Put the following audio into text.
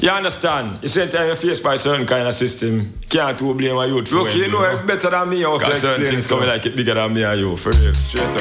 You understand? You say you're faced by certain kind of system. Can't too blame a youth for. Look, you know it's better than me. Because certain things coming like it bigger than me and you. For real. Straight up.